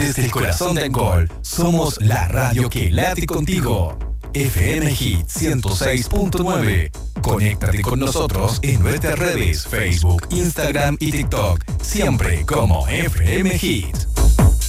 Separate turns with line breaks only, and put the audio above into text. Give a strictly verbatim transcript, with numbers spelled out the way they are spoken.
Desde el corazón de Angol, somos la radio que late contigo. F M Hit ciento seis punto nueve. Conéctate con nosotros en nuestras redes Facebook, Instagram y TikTok, siempre como F M Hit.